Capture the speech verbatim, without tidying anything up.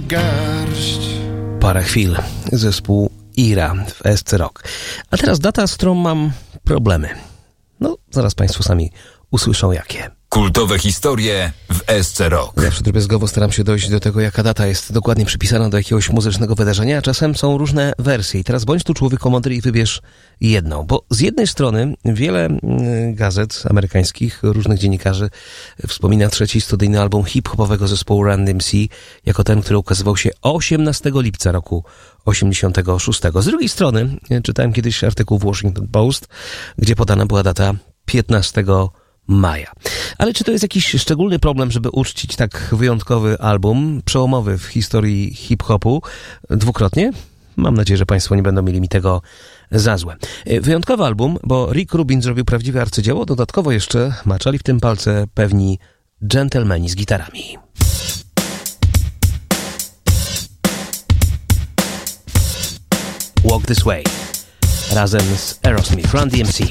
garść. Parę chwil. Zespół Ira w S C Rock. A teraz data, z którą mam problemy. No, zaraz Państwo sami usłyszą jakie. Kultowe historie w S C Rock. Zawsze drobiazgowo staram się dojść do tego, jaka data jest dokładnie przypisana do jakiegoś muzycznego wydarzenia, a czasem są różne wersje. I teraz bądź tu człowieku mądry i wybierz jedną. Bo z jednej strony wiele gazet amerykańskich, różnych dziennikarzy wspomina trzeci studyjny album hip-hopowego zespołu Run D M C jako ten, który ukazywał się osiemnastego lipca roku osiemdziesiątego szóstego. Z drugiej strony czytałem kiedyś artykuł w Washington Post, gdzie podana była data piętnastego maja. Ale czy to jest jakiś szczególny problem, żeby uczcić tak wyjątkowy album, przełomowy w historii hip-hopu dwukrotnie? Mam nadzieję, że Państwo nie będą mieli mi tego za złe. Wyjątkowy album, bo Rick Rubin zrobił prawdziwe arcydzieło, dodatkowo jeszcze maczali w tym palce pewni dżentelmeni z gitarami. Walk This Way razem z Aerosmith, Run D M C.